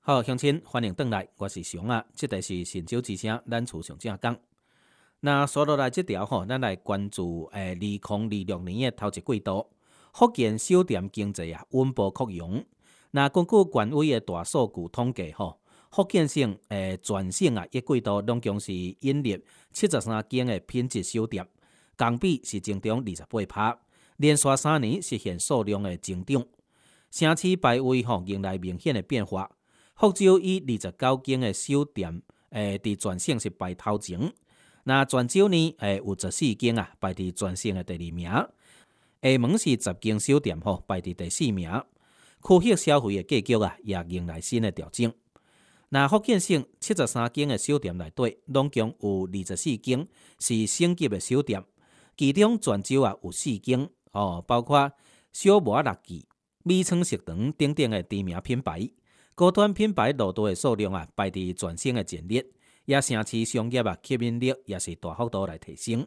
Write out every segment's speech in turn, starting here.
好，乡亲，欢迎回来，我是熊啊。这个是神州之声，咱厝上正讲。那说落来这条咱来关注2026年的头一季度，福建酒店经济稳步扩容。那根据管委的大数据统计福建省全省一季度拢共是引入73间的品质酒店，同比是增长28%，连续3年实现数量的增长。城市排位迎来明显的变化。福州以29间的酒店，伫全省是排头前。那泉州呢，有14间排伫全省的第2名。厦门是10间酒店排伫第4名。区域消费的格局也迎来新的调整。那福建省73间的酒店内底，拢共有24间是省级的酒店，其中泉州有4间包括小麻辣记、米仓食堂等等的知名品牌。高端品牌落地的数量排伫全省的前列，也城市商业吸引力也是大幅度来提升。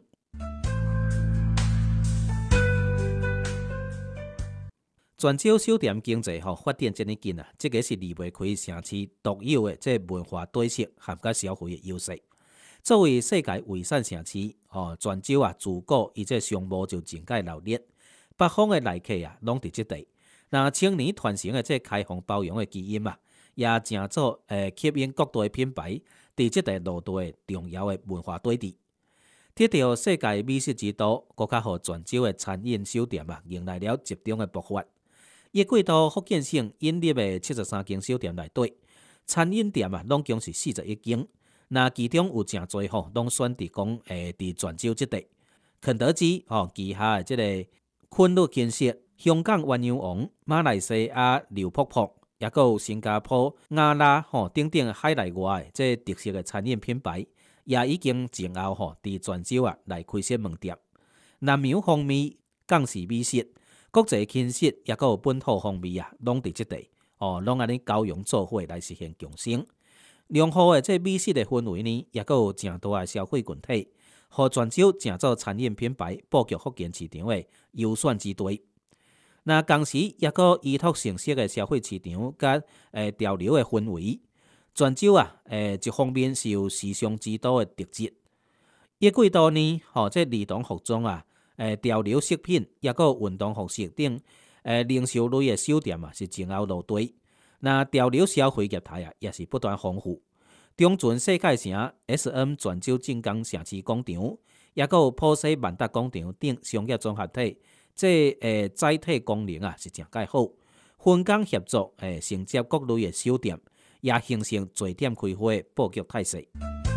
泉州酒店经济发展真哩紧这个是离袂开城市独有的这文化特色含甲消费的优势。作为世界遗产城市，泉州自古伊这商务就真介热烈，北方的来客拢伫即地。那青年传承的这开放包容的基因也正做吸引各地品牌伫即地落地的重要的文化对地。得到世界美食之都，更加互泉州的餐饮酒店迎来了集中的爆发。一季度福建省引入的73间酒店内底，餐饮店拢共是41间。那其中有真侪拢选伫讲伫泉州即地。肯德基旗下的即个昆乐建设、香港鸳鸯王、马来西亚刘婆婆，也佫有新加坡雅拉等等海内外的这特色的餐饮品牌，也已经前后伫泉州来开设门店。南洋风味、港式美食、国际轻食，也佫有本土风味拢伫即地拢安尼交融做伙来实现共生。良好的这美食的氛围呢，也佫有正大的消费群体，互泉州成做餐饮品牌布局福建市场的优选之地。那同时也佫依托成熟的消费市场甲潮流的氛围，泉州一方面是有时尚之都的特质。一季度呢，这儿童服装潮流饰品，也佫有运动服饰等零售类的酒店是前后落地。那潮流消费业态也是不断丰富。中泉世界城、SM 泉州镇江城市广场，也佫有浦西万达广场等商业综合体。这载体功能是真介好，分工协作承接各类的酒店，也形成聚点开花的布局态势。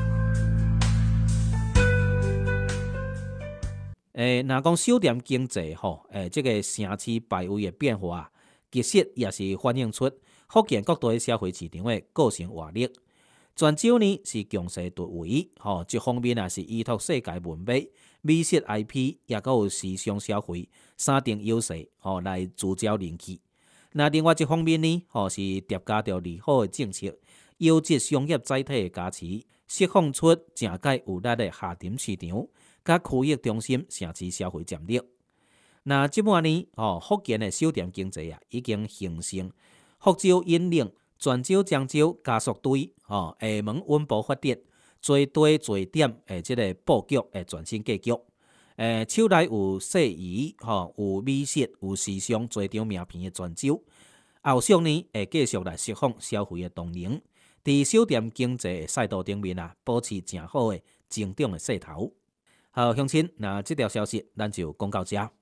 若讲酒店经济这个城市排位的变化，其实也是反映出福建各地消费市场的个性活力。泉州呢是强势突围，一方面是依托世界文脉、美食 IP， 也佫有时尚消费三重优势来聚焦人气。那另外一方面呢，是叠加着利好的政策、优质商业载体的加持，释放出正介有力的下沉市场，甲区域中心城市消费潜力。那即摆呢，福建的酒店经济已经形成福州引领。泉州、漳州加速队，厦门稳步发展，做地做点这个布局全新格局。手内有细仪，有美食，有时尚，做张名片的泉州。后续呢，会继续来释放消费的动能，伫酒店经济赛道顶面保持正好的增长的势头。好，乡亲，那这条消息咱就讲到这。